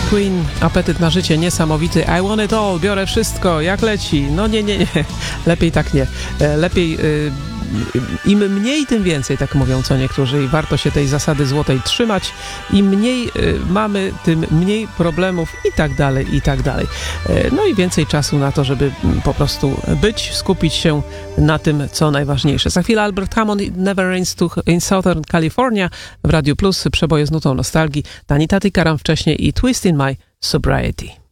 Queen, apetyt na życie niesamowity. I want it all, biorę wszystko, jak leci. No nie. Lepiej tak nie. Lepiej im mniej, tym więcej, tak mówią co niektórzy i warto się tej zasady złotej trzymać. Im mniej mamy, tym mniej problemów i tak dalej. No i więcej czasu na to, żeby po prostu być, skupić się na tym, co najważniejsze. Za chwilę Albert Hammond, Never Rains in Southern California w Radiu Plus, przeboje z nutą nostalgii, Tani Tati Karam wcześniej i Twist in My Sobriety.